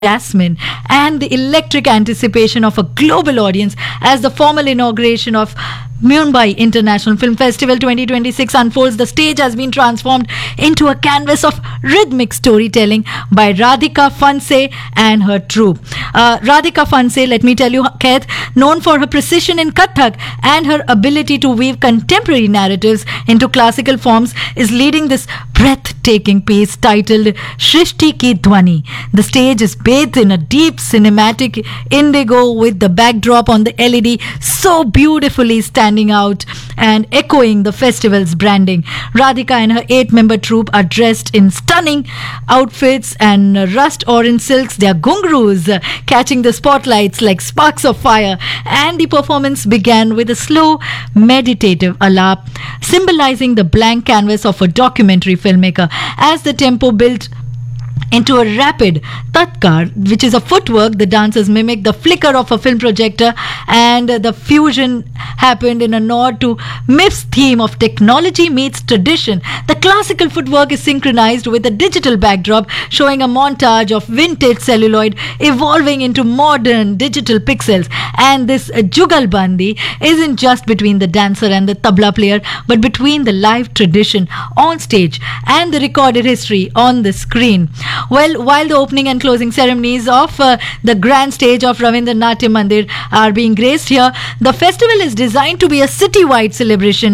Jasmine, and the electric anticipation of a global audience as the formal inauguration of Mumbai International Film Festival 2026 unfolds. The stage has been transformed into a canvas of rhythmic storytelling by Radhika Fanse and her troupe. Radhika Fanse, let me tell you, Kaith, known for her precision in Kathak and her ability to weave contemporary narratives into classical forms, is leading this breathtaking piece titled Shrishti Ki Dhwani. The stage is bathed in a deep cinematic indigo with the backdrop on the LED so beautifully standing out and echoing the festival's branding. Radhika and her 8-member troupe are dressed in stunning outfits and rust orange silks. They are gungroos catching the spotlights like sparks of fire, and the performance began with a slow meditative alap symbolizing the blank canvas of a documentary filmmaker. As the tempo built into a rapid tatkar, which is a footwork, the dancers mimic the flicker of a film projector, and the fusion happened in a nod to MIF's theme of technology meets tradition. The classical footwork is synchronized with a digital backdrop showing a montage of vintage celluloid evolving into modern digital pixels. And this jugalbandi isn't just between the dancer and the tabla player, but between the live tradition on stage and the recorded history on the screen. Well, while the opening and closing ceremonies of the grand stage of Ravindra Natya Mandir are being graced here, the festival is designed to be a city-wide celebration.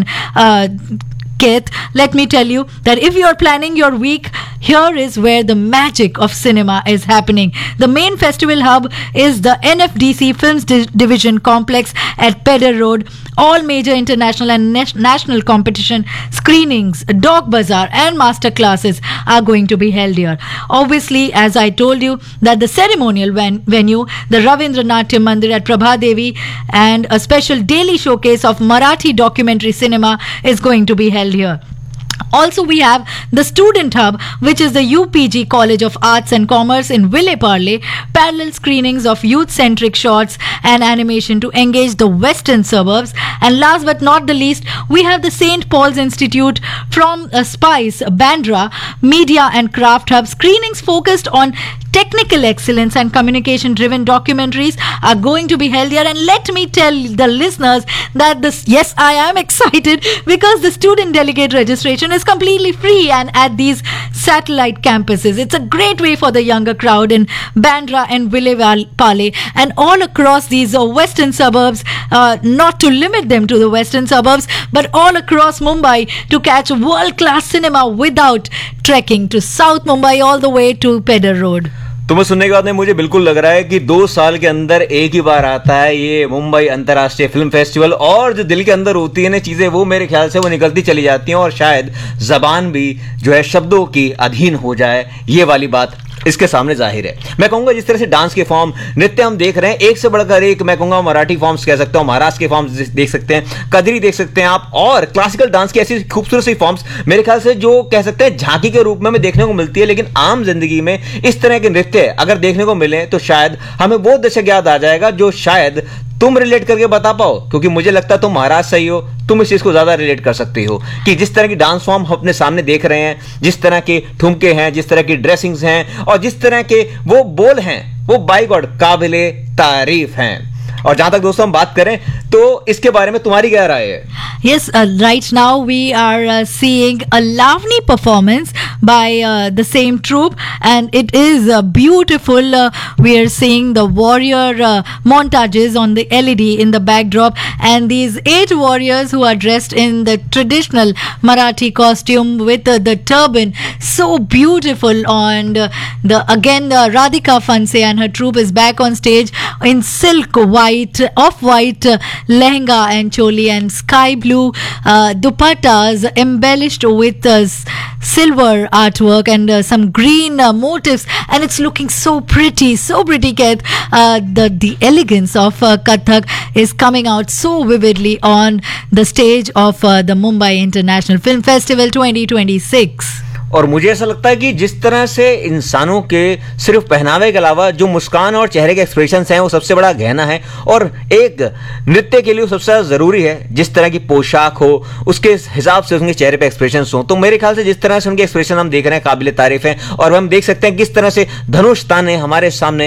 Keth, let me tell you that if you are planning your week, here is where the magic of cinema is happening. The main festival hub is the NFDC Films Division complex at Pedder Road. All major international and national competition screenings, dog bazaar and master classes are going to be held here. Obviously, as I told you, that the ceremonial venue, the Ravindra Natya Mandir at Prabhadevi, and a special daily showcase of Marathi documentary cinema is going to be held here. Also, we have the Student Hub, which is the UPG College of Arts and Commerce in Ville Parle, parallel screenings of youth-centric shorts and animation to engage the western suburbs. And last but not the least, we have the St. Paul's Institute from Spice, Bandra, Media and Craft Hub. Screenings focused on technical excellence and communication-driven documentaries are going to be held here. And let me tell the listeners that yes, I am excited because the student delegate registration is completely free and at these satellite campuses. It's a great way for the younger crowd in Bandra and Ville Parle and all across these western suburbs, not to limit them to the western suburbs, but all across Mumbai to catch world-class cinema without trekking to South Mumbai all the way to Pedder Road. तुम्हें सुनने के बाद में मुझे बिल्कुल लग रहा है कि 2 साल के अंदर एक ही बार आता है ये मुंबई अंतर्राष्ट्रीय फिल्म फेस्टिवल, और जो दिल के अंदर होती है ना चीजें, वो मेरे ख्याल से वो निकलती चली जाती हैं और शायद जबान भी जो है शब्दों की अधीन हो जाए, ये वाली बात इसके सामने जाहिर है। मैं कहूंगा जिस तरह से डांस के फॉर्म नृत्य हम देख रहे हैं, एक से बढ़कर एक, मैं कहूंगा मराठी फॉर्म्स कह सकते हो, महाराष्ट्र के फॉर्म्स देख सकते हैं, कदरी देख सकते हैं आप, और क्लासिकल डांस की ऐसी खूबसूरत सी फॉर्म्स मेरे ख्याल से जो कह सकते हैं झांकी के रूप में हमें देखने को मिलती है। लेकिन आम जिंदगी में इस तरह के नृत्य अगर देखने को मिले तो शायद हमें वो दशक याद आ जाएगा जो शायद तुम रिलेट करके बता पाओ, क्योंकि मुझे लगता है तुम महाराष्ट्र से ही हो, तुम इस चीज को ज्यादा रिलेट कर सकती हो कि जिस तरह की डांस फॉर्म हम अपने सामने देख रहे हैं, जिस तरह के ठुमके हैं, जिस तरह की ड्रेसिंग्स हैं और जिस तरह के वो बोल हैं, वो बाय गॉड काबिले तारीफ हैं। और जहां तक दोस्तों हम बात करें तो इसके बारे में तुम्हारी क्या राय है? Yes, right now we are seeing a Lavani performance by the same troupe, and it is beautiful. We are seeing the warrior montages on the LED in the backdrop, and these 8 warriors who are dressed in the traditional Marathi costume with the turban, so beautiful. And again Radhika Fanse and her troupe is back on stage in silk white, off-white lehenga and choli and sky blue dupattas embellished with silver artwork and some green motifs, and it's looking so pretty, Kaith. The elegance of Kathak is coming out so vividly on the stage of the Mumbai International Film Festival 2026. और मुझे ऐसा लगता है कि जिस तरह से इंसानों के सिर्फ पहनावे के अलावा जो मुस्कान और चेहरे के एक्सप्रेशंस हैं वो सबसे बड़ा गहना है, और एक नृत्य के लिए वो सबसे ज्यादा जरूरी है। जिस तरह की पोशाक हो उसके हिसाब से उनके चेहरे पे एक्सप्रेशंस हो, तो मेरे ख्याल से जिस तरह से उनके एक्सप्रेशन हम देख रहे हैं काबिल तारीफ है। और हम देख सकते हैं किस तरह से धनुष ताने हमारे सामने